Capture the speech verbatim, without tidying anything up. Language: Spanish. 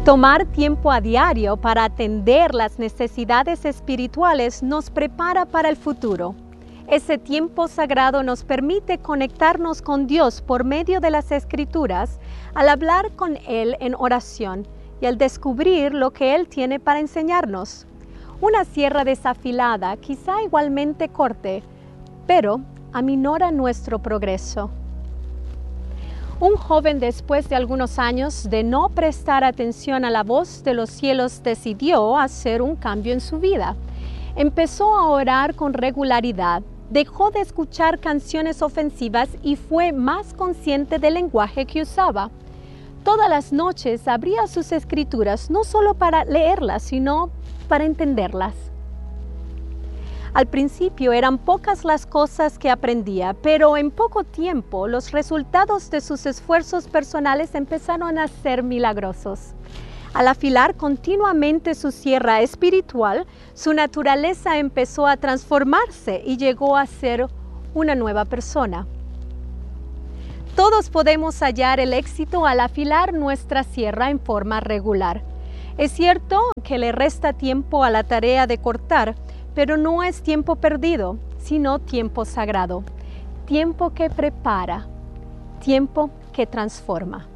Tomar tiempo a diario para atender las necesidades espirituales nos prepara para el futuro. Ese tiempo sagrado nos permite conectarnos con Dios por medio de las Escrituras al hablar con Él en oración y al descubrir lo que Él tiene para enseñarnos. Una sierra desafilada quizá igualmente corte, pero aminora nuestro progreso. Un joven, después de algunos años de no prestar atención a la voz de los cielos, decidió hacer un cambio en su vida. Empezó a orar con regularidad, dejó de escuchar canciones ofensivas y fue más consciente del lenguaje que usaba. Todas las noches abría sus escrituras, no solo para leerlas, sino para entenderlas. Al principio eran pocas las cosas que aprendía, pero en poco tiempo los resultados de sus esfuerzos personales empezaron a ser milagrosos. Al afilar continuamente su sierra espiritual, su naturaleza empezó a transformarse y llegó a ser una nueva persona. Todos podemos hallar el éxito al afilar nuestra sierra en forma regular. Es cierto que le resta tiempo a la tarea de cortar, pero no es tiempo perdido, sino tiempo sagrado, tiempo que prepara, tiempo que transforma.